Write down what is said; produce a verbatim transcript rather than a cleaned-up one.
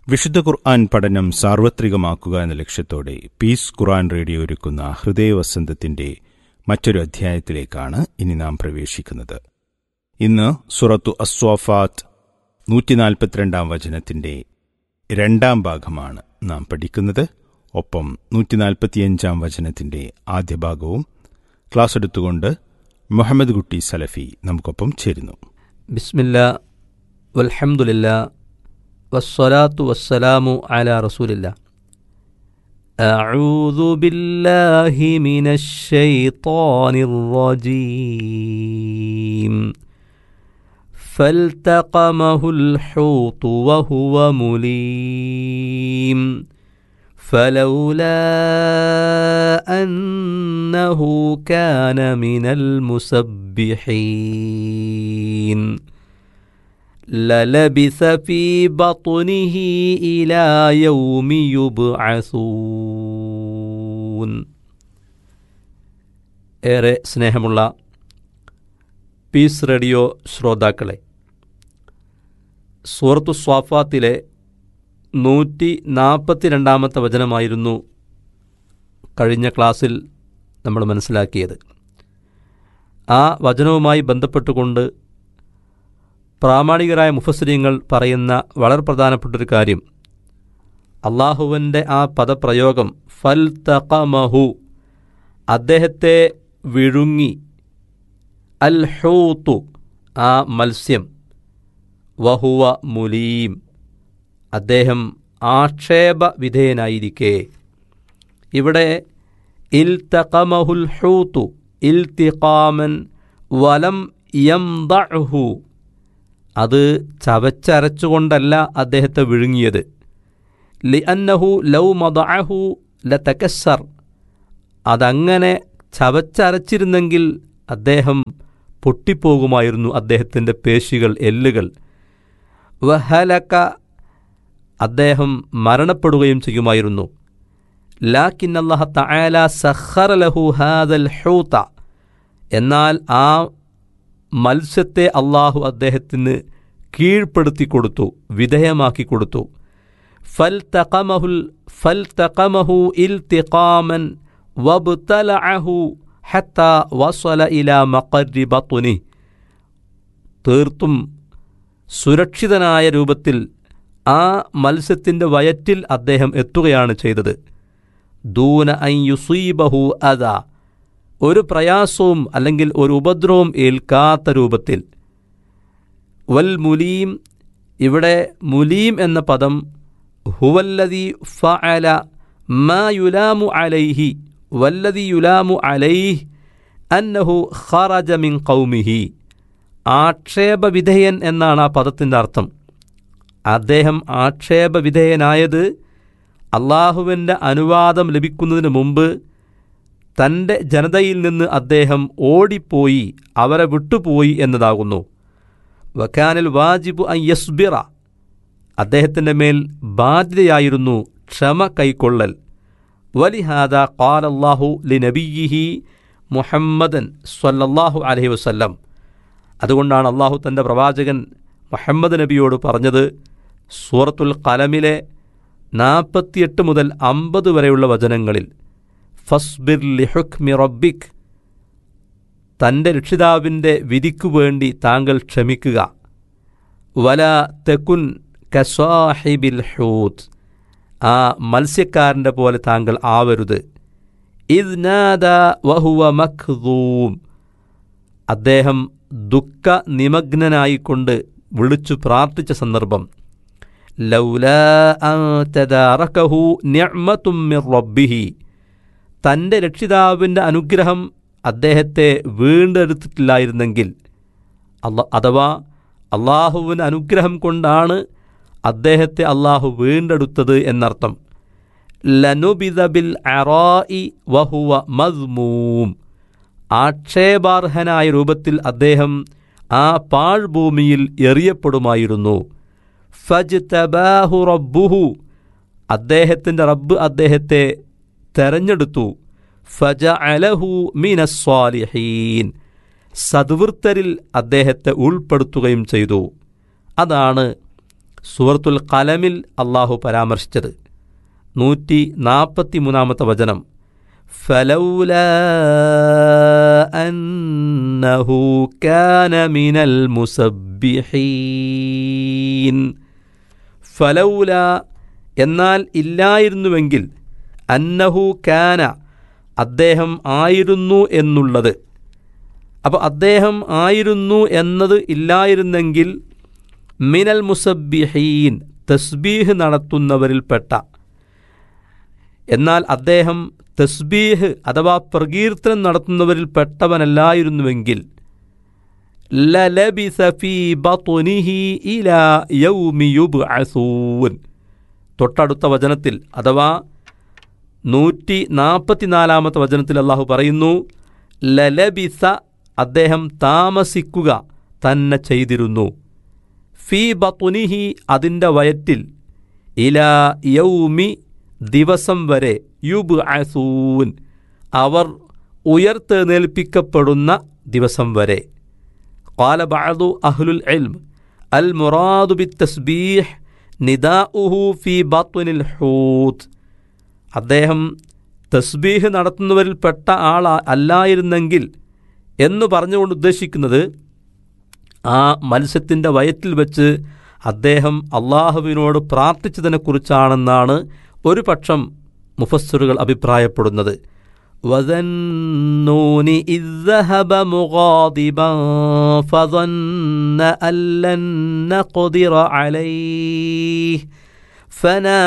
വിശുദ്ധ ഖുർആൻ പഠനം സാർവത്രികമാക്കുക എന്ന ലക്ഷ്യത്തോടെ പീസ് ഖുർആൻ റേഡിയോ ഒരുക്കുന്ന ഹൃദയവസന്തത്തിന്റെ മറ്റൊരു അധ്യായത്തിലേക്കാണ് ഇനി നാം പ്രവേശിക്കുന്നത്. ഇന്ന് സൂറത്തു അസ്വാഫാത്ത് നൂറ്റി നാൽപ്പത്തിരണ്ടാം വചനത്തിന്റെ രണ്ടാം ഭാഗമാണ് നാം പഠിക്കുന്നത്. ഒപ്പം നൂറ്റി നാൽപ്പത്തിയഞ്ചാം വചനത്തിന്റെ ആദ്യ ഭാഗവും ക്ലാസ് എടുത്തുകൊണ്ട് മുഹമ്മദ് കുട്ടി സലഫി നമുക്കൊപ്പം ചേരുന്നു. ബിസ്മില്ലാ വൽഹംദുലില്ലാ വസ്സലാത്തു വസ്സലാമു അലാ റസൂലില്ലാ. അഊദു ബില്ലാഹി മിനശ് ശൈത്വാനിർ റജീം. ഫൽതഖമഹുൽ ഹൂതു വഹുവ മുലീം ഫലൗലാ അന്നഹു കാന മിനൽ മുസബ്ബിഹീൻ ലലബിസ ഫീ ബത്നിഹി ഇലാ യൗമി യുബ്അസൂൻ. ഏറെ സ്നേഹമുള്ള പീസ് റേഡിയോ ശ്രോതാക്കളെ, സൂറത്തു സ്വാഫാത്തിലെ നൂറ്റി നാൽപ്പത്തി രണ്ടാമത്തെ വചനമായിരുന്നു കഴിഞ്ഞ ക്ലാസ്സിൽ നമ്മൾ മനസ്സിലാക്കിയത്. ആ വചനവുമായി ബന്ധപ്പെട്ടുകൊണ്ട് പ്രാമാണികരായ മുഫസ്സിരീങ്ങൾ പറയുന്ന വളരെ പ്രധാനപ്പെട്ടൊരു കാര്യം, അള്ളാഹുവിൻ്റെ ആ പദപ്രയോഗം ഫൽതഖമഹു, അദ്ദേഹത്തെ വിഴുങ്ങി, അൽ ഹൂതു, ആ മത്സ്യം, വഹുവ മുലീം, അദ്ദേഹം ആക്ഷേപ വിധേയനായിരിക്കെ. ഇവിടെ ഇൽതഖമഹുൽ ഹൂതു ഇൽതിഖാമൻ വലം യംദഅഹു, അത് ചവച്ചരച്ചുകൊണ്ടല്ല അദ്ദേഹത്തെ വിഴുങ്ങിയത്. ലിഅന്നഹു ലൗ മദഅഹു ലതകസ്സർ, അതങ്ങനെ ചവച്ചരച്ചിരുന്നെങ്കിൽ അദ്ദേഹം പൊട്ടിപ്പോകുമായിരുന്നു, അദ്ദേഹത്തിൻ്റെ പേശികൾ, എല്ലുകൾ. വഹലക, അദ്ദേഹം മരണപ്പെടുകയും ചെയ്യുമായിരുന്നു. ലാകിൻ അല്ലാഹു തആല സഖറ ലഹു ഹാദൽ ഹൂത, എന്നാൽ ആ മത്സ്യത്തെ അള്ളാഹു അദ്ദേഹത്തിന് കീഴ്പ്പെടുത്തി കൊടുത്തു, വിധേയമാക്കി കൊടുത്തു. ഫൽതഖമഹുൽ ഫൽതഖമഹു ഇൽതിഖാമൻ വബ്തലഅഹു ഹത്താ വസല ഇലാ മഖരി ബത്നി, തീർത്തും സുരക്ഷിതനായ രൂപത്തിൽ ആ മത്സ്യത്തിൻ്റെ വയറ്റിൽ അദ്ദേഹം എത്തുകയാണ് ചെയ്തത്. ദൂന അൻ യുസീബഹു അദാ, ഒരു പ്രയാസവും അല്ലെങ്കിൽ ഒരു ഉപദ്രവവും ഏൽക്കാത്ത രൂപത്തിൽ. വൽ മുലീം, ഇവിടെ മുലീം എന്ന പദം ഹുവല്ലദി ഫഅല മാ യുലാമു അലൈഹി വല്ലദി യുലാമു അലൈഹി അന്നഹു ഖറജ മിൻ ഖൗമിഹി, ആക്ഷേപവിധേയൻ എന്നാണ് ആ പദത്തിൻ്റെ അർത്ഥം. അദ്ദേഹം ആക്ഷേപവിധേയനായത് അള്ളാഹുവിൻ്റെ അനുവാദം ലഭിക്കുന്നതിന് മുമ്പ് തൻ്റെ ജനതയിൽ നിന്ന് അദ്ദേഹം ഓടിപ്പോയി, അവരെ വിട്ടുപോയി എന്നതാകുന്നു. വക്കാനിൽ വാജിബു അൻ യസ്ബിറ, അദ്ദേഹത്തിൻ്റെ മേൽ ബാധ്യതയായിരുന്നു ക്ഷമ കൈക്കൊള്ളൽ. വലിഹാദ ഖാലല്ലാഹു ലിനബിയിഹി മുഹമ്മദൻ സ്വല്ലല്ലാഹു അലൈഹി വസല്ലം, അതുകൊണ്ടാണ് അള്ളാഹു തൻ്റെ പ്രവാചകൻ മുഹമ്മദ് നബിയോട് പറഞ്ഞത് സൂറത്തുൽ ഖലമിലെ നാൽപ്പത്തിയെട്ട് മുതൽ അമ്പത് വരെയുള്ള വചനങ്ങളിൽ, ഫസ്ബിർ ലിഹുക്മി റബ്ബിക്, തൻ്റെ രക്ഷിതാവിൻ്റെ വിധിക്കു വേണ്ടി താങ്കൾ ക്ഷമിക്കുക. വല തെക്കുൻ കസാഹിബിൽ ഹൂത്, ആ മത്സ്യക്കാരൻ്റെ പോലെ താങ്കൾ ആവരുത്. ഇദ് നാദ വഹുവ മഖ്ദൂം, അദ്ദേഹം ദുഃഖ നിമഗ്നനായിക്കൊണ്ട് വിളിച്ചു പ്രാർത്ഥിച്ച സന്ദർഭം. ലൗലാ അൻ തദാറകഹു നിഅ്മതും മിർ റബ്ബിഹി, തൻ്റെ രക്ഷിതാവിൻ്റെ അനുഗ്രഹം അദ്ദേഹത്തെ വീണ്ടെടുത്തിട്ടില്ലായിരുന്നെങ്കിൽ, അല്ല അഥവാ അള്ളാഹുവിൻ്റെ അനുഗ്രഹം കൊണ്ടാണ് അദ്ദേഹത്തെ അള്ളാഹു വീണ്ടെടുത്തത് എന്നർത്ഥം. ലനുബിദ ബിൽ അറാഇ വഹുവ മദ്മൂം, ആക്ഷേപാർഹനായ രൂപത്തിൽ അദ്ദേഹം ആ പാഴ്ഭൂമിയിൽ എറിയപ്പെടുമായിരുന്നു. ഫജ്തബാഹു റബ്ബുഹു, അദ്ദേഹത്തിൻ്റെ റബ്ബ് അദ്ദേഹത്തെ തെരഞ്ഞെടുത്തു. ഫജഅലഹു മിനസ്സാലിഹീൻ, സദ്വൃത്തരിൽ അദ്ദേഹത്തെ ഉൾപ്പെടുത്തുകയും ചെയ്തു. അതാണ് സൂറത്തുൽ ഖലമിൽ അള്ളാഹു പരാമർശിച്ചത്. നൂറ്റി നാൽപ്പത്തി മൂന്നാമത്തെ വചനം, ഫലൗലാ അന്നഹു കാന മിനൽ മുസബ്ബിഹീൻ. ഫലൗല എന്നാൽ ഇല്ലായിരുന്നുവെങ്കിൽ, അന്നഹു കാന അദ്ദേഹം ആയിരുന്നു എന്നുള്ളത്. അപ്പോൾ അദ്ദേഹം ആയിരുന്നു എന്നത് ഇല്ലായിരുന്നെങ്കിൽ മിനൽ മുസബ്ബിഹീൻ തസ്ബീഹ് നടത്തുന്നവരിൽപ്പെട്ട. എന്നാൽ അദ്ദേഹം തസ്ബീഹ് അഥവാ പ്രകീർത്തനം നടത്തുന്നവരിൽ പെട്ടവനല്ലായിരുന്നുവെങ്കിൽ ലലബിസ ഫീ ബത്നിഹി ഇലാ യൗമി യുബ്അസൂൻ. തൊട്ടടുത്ത വചനത്തിൽ അഥവാ നൂറ്റി നാൽപ്പത്തിനാലാമത്തെ വചനത്തിൽ അള്ളാഹു പറയുന്നു, ലലബിസ അദ്ദേഹം താമസിക്കുക തന്നെ ചെയ്തിരുന്നു, ഫീ ബത്നിഹി അതിൻ്റെ വയറ്റിൽ, ഇലാ യൗമി ദിവസം വരെ, യുബ്അസൂൻ അവർ ഉയർത്തെഴുന്നേൽപ്പിക്കപ്പെടുന്ന ദിവസം വരെ. ഖാല ബഅദു അഹ്ലുൽ ഇൽം അൽ മുറാദു ബിത്തസ്ബീഹ് നിദാഉഹു ഫീ ബത്നിൽ ഹൂത്. അദ്ദേഹം തസ്ബീഹ് നടത്തുന്നവരിൽപ്പെട്ട ആൾ അല്ലായിരുന്നെങ്കിൽ എന്ന് പറഞ്ഞുകൊണ്ട് ഉദ്ദേശിക്കുന്നത് ആ മത്സ്യത്തിൻ്റെ വയറ്റിൽ വെച്ച് അദ്ദേഹം അള്ളാഹുവിനോട് പ്രാർത്ഥിച്ചതിനെക്കുറിച്ചാണെന്നാണ് ഒരു പക്ഷം മുഫസ്സിറുകൾ അഭിപ്രായപ്പെടുന്നത്. വദന്നൂനി ഇദ് ദഹബ മുഗാദിബൻ ഫദന്ന അല്ലൻ നഖ്ദിറ അലൈഹി ഫനാ